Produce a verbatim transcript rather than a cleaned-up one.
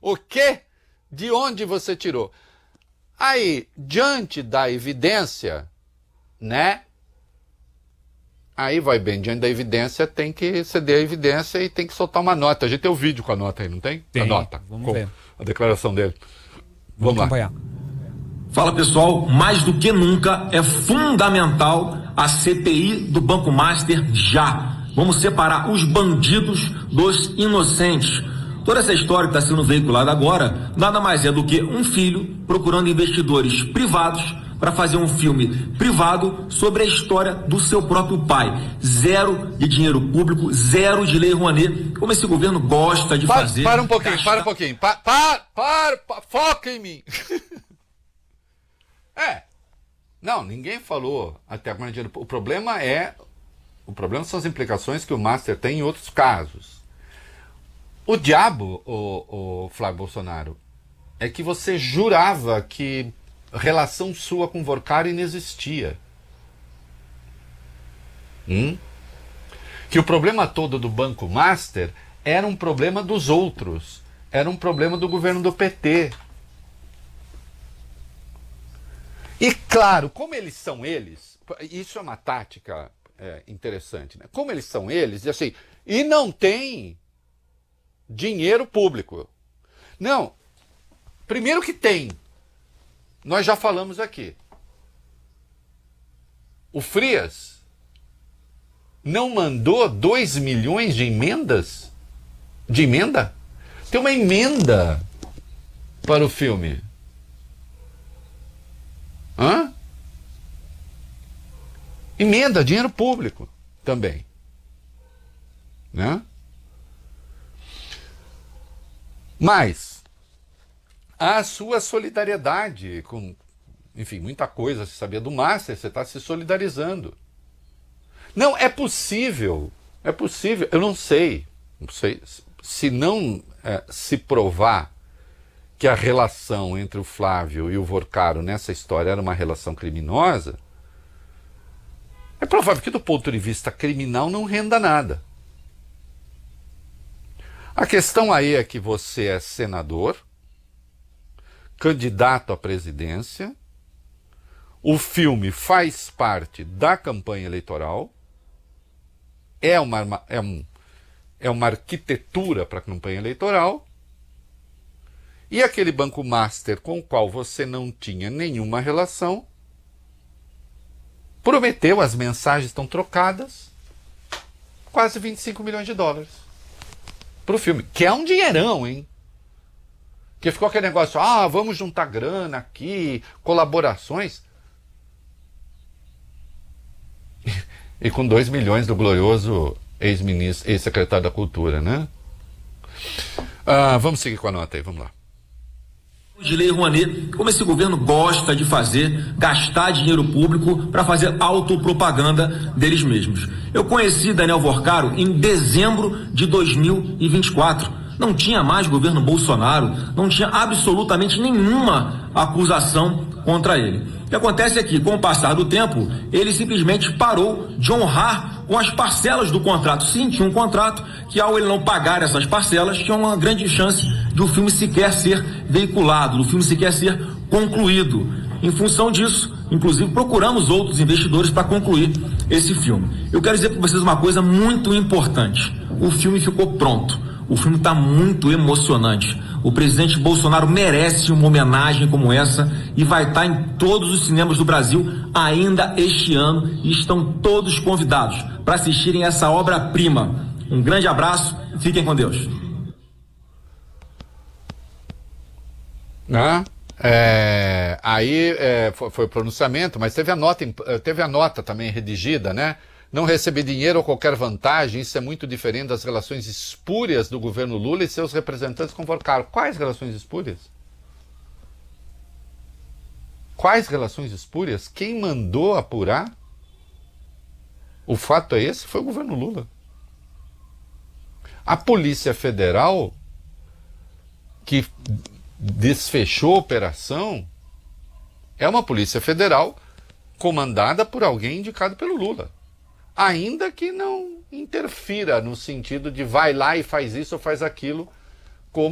O quê? De onde você tirou? Aí, diante da evidência, né? Aí vai bem, diante da evidência tem que ceder a evidência e tem que soltar uma nota. A gente tem o vídeo com a nota aí, não tem? Tem. A nota, Vamos com ver. A declaração dele. Vamos, Vamos lá. acompanhar. Fala pessoal, mais do que nunca é fundamental a C P I do Banco Master já. Vamos separar os bandidos dos inocentes. Toda essa história que está sendo veiculada agora nada mais é do que um filho procurando investidores privados para fazer um filme privado sobre a história do seu próprio pai. Zero de dinheiro público, zero de lei Rouanet, como esse governo gosta de Para, fazer. para um pouquinho, gastar... para um pouquinho. Para, para, para, para foca em mim. É. Não, ninguém falou até agora dinheiro. O problema é, o problema são as implicações que o Master tem em outros casos. O diabo, o, o Flávio Bolsonaro, é que você jurava que relação sua com Vorcaro inexistia. Hum? Que o problema todo do Banco Master era um problema dos outros. Era um problema do governo do P T. E claro, como eles são eles, isso é uma tática é, interessante, né? Como eles são eles, e assim, e não tem dinheiro público. Não, primeiro que tem, nós já falamos aqui. O Frias não mandou dois milhões de emendas? De emenda? Tem uma emenda para o filme. Hã? Emenda, dinheiro público também. Né? Mas a sua solidariedade com, enfim, muita coisa se sabia do Master, você está se solidarizando. Não, é possível, é possível, eu não sei, não sei, se não é, se provar que a relação entre o Flávio e o Vorcaro nessa história era uma relação criminosa, é provável que do ponto de vista criminal não renda nada. A questão aí é que você é senador, candidato à presidência, o filme faz parte da campanha eleitoral, é uma, é um, é uma arquitetura para a campanha eleitoral, e aquele Banco Master com o qual você não tinha nenhuma relação, prometeu, as mensagens estão trocadas, quase vinte e cinco milhões de dólares para o filme, que é um dinheirão, hein? Que ficou aquele negócio, ah, vamos juntar grana aqui, colaborações. E com dois milhões do glorioso ex-ministro, ex-secretário da Cultura, né? Ah, vamos seguir com a nota aí, vamos lá. De lei Rouanet, como esse governo gosta de fazer, gastar dinheiro público para fazer autopropaganda deles mesmos. Eu conheci Daniel Vorcaro em dezembro de dois mil e vinte e quatro. Não tinha mais governo Bolsonaro, não tinha absolutamente nenhuma acusação contra ele. O que acontece é que, com o passar do tempo, ele simplesmente parou de honrar com as parcelas do contrato. Sim, tinha um contrato que, ao ele não pagar essas parcelas, tinha uma grande chance de o filme sequer ser veiculado, do filme sequer ser concluído. Em função disso, inclusive, procuramos outros investidores para concluir esse filme. Eu quero dizer para vocês uma coisa muito importante. O filme ficou pronto. O filme está muito emocionante. O presidente Bolsonaro merece uma homenagem como essa e vai estar em todos os cinemas do Brasil ainda este ano e estão todos convidados para assistirem essa obra-prima. Um grande abraço e fiquem com Deus. Ah, é, aí é, foi, foi o pronunciamento, mas teve a nota, teve a nota também redigida, né? Não receber dinheiro ou qualquer vantagem, isso é muito diferente das relações espúrias do governo Lula e seus representantes com Vorcaro. Quais relações espúrias? Quais relações espúrias? Quem mandou apurar? O fato é esse, foi o governo Lula. A Polícia Federal, que desfechou a operação, é uma Polícia Federal comandada por alguém indicado pelo Lula. Ainda que não interfira no sentido de vai lá e faz isso ou faz aquilo